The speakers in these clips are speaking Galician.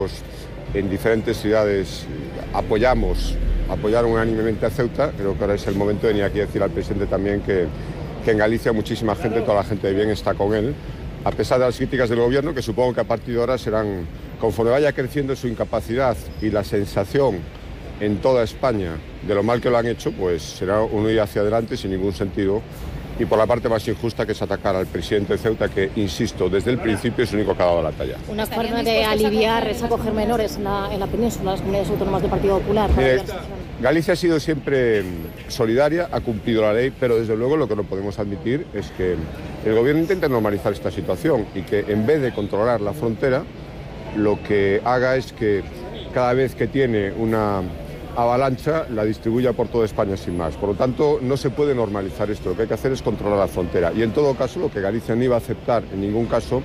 En diferentes ciudades apoyaron unánimemente a Ceuta. Creo que ahora es el momento de venir aquí a decir al presidente también que en Galicia muchísima gente, toda la gente de bien está con él, a pesar de las críticas del gobierno, que supongo que a partir de ahora serán, conforme vaya creciendo su incapacidad y la sensación en toda España de lo mal que lo han hecho, pues será un ir hacia adelante sin ningún sentido. Y por la parte más injusta, que es atacar al presidente de Ceuta, que, insisto, desde el principio es el único que ha dado la talla. Una forma de aliviar es acoger menores en la península, las comunidades autónomas del Partido Popular. Galicia ha sido siempre solidaria, ha cumplido la ley, pero desde luego lo que no podemos admitir es que el gobierno intente normalizar esta situación y que en vez de controlar la frontera, lo que haga es que cada vez que tiene una avalancha la distribuya por toda España sin más. Por lo tanto, no se puede normalizar esto. Lo que hay que hacer es controlar la frontera. Y en todo caso, lo que Galicia no iba a aceptar en ningún caso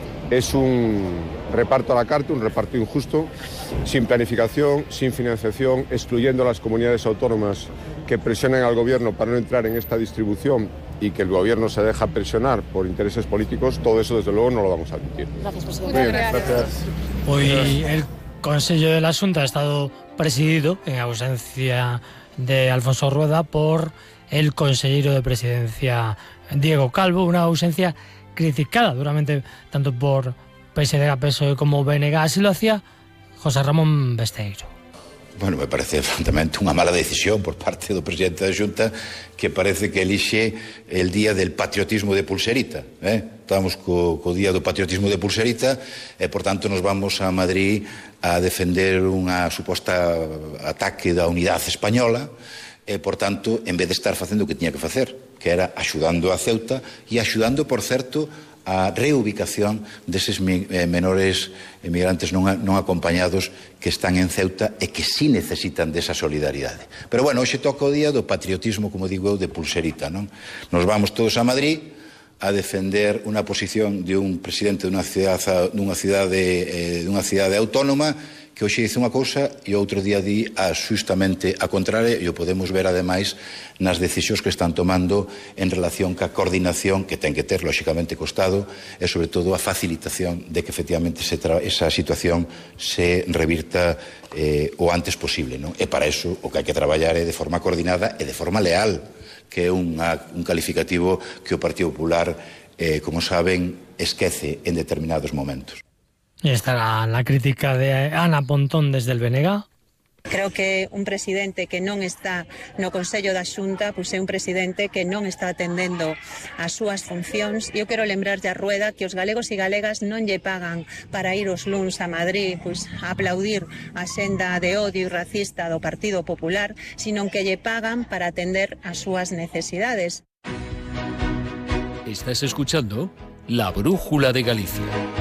es un reparto a la carta, un reparto injusto, sin planificación, sin financiación, excluyendo a las comunidades autónomas que presionen al gobierno para no entrar en esta distribución y que el gobierno se deja presionar por intereses políticos. Todo eso, desde luego, no lo vamos a admitir. Gracias, presidente. Muy bien, gracias. Hoy el Consejo de la Xunta ha estado presidido, en ausencia de Alfonso Rueda, por el consejero de Presidencia Diego Calvo, una ausencia criticada duramente tanto por PSDG, PSOE como BNG. Así lo hacía José Ramón Besteiro. Bueno, me parece francamente unha mala decisión por parte do presidente da Xunta, que parece que elixe el día del patriotismo de pulserita. Estamos co día do patriotismo de pulserita e, por tanto, nos vamos a Madrid a defender unha suposta ataque da unidade española e, por tanto, en vez de estar facendo o que tiña que facer, que era axudando a Ceuta e axudando, por certo, a reubicación deses menores emigrantes non acompañados que están en Ceuta e que sí necesitan desa solidaridade. Pero, bueno, hoxe toca o día do patriotismo, como digo eu, de pulserita, non? Nos vamos todos a Madrid a defender unha posición de un presidente dunha cidade autónoma que hoxe dice unha cousa e outro día di xustamente a contraria, e o podemos ver ademais nas decisións que están tomando en relación ca coordinación que ten que ter, lóxicamente, co Estado e, sobre todo, a facilitación de que efectivamente esa situación se revirta o antes posible, non? E para eso o que hai que traballar é de forma coordinada e de forma leal, que é un calificativo que o Partido Popular, como saben, esquece en determinados momentos. Y estará la crítica de Ana Pontón desde el BNG. Creo que un presidente que non está no Consello da Xunta, pois é un presidente que non está atendendo as súas funcións. Eu quero lembrarlle a Rueda que os galegos e galegas non lle pagan para ir os luns a Madrid pois a aplaudir a senda de odio e racista do Partido Popular, sino que lle pagan para atender as súas necesidades. Estás escuchando La Brújula de Galicia.